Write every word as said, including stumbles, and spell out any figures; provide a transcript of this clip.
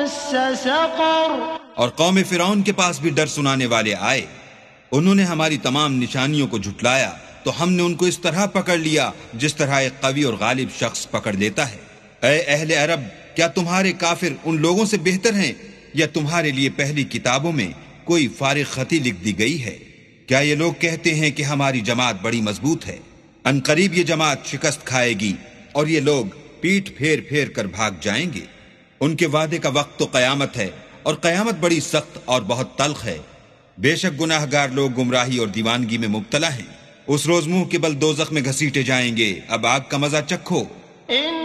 और कौम फिरौन के पास भी डर सुनाने वाले आए, उन्होंने हमारी तमाम निशानियों को झुटलाया तो हमने उनको इस तरह पकड़ लिया जिस तरह एक कवी और गालिब शख्स पकड़ लेता है। ऐ अहले अरब, क्या तुम्हारे काफिर उन लोगों से बेहतर हैं या तुम्हारे लिए पहली किताबों में कोई फारिग खती लिख दी गई है? क्या ये लोग कहते हैं कि हमारी जमात बड़ी मजबूत है, अनकरीब ये जमात शिकस्त खाएगी और ये लोग पीठ फेर फेर कर भाग जाएंगे। उनके वादे का वक्त तो कयामत है और कयामत बड़ी सख्त और बहुत तल्ख है। बेशक गुनाहगार लोग गुमराही और दीवानगी में मुब्तला हैं। उस रोज मुंह के बल दोजख में घसीटे जाएंगे। अब आग का मजा चखो।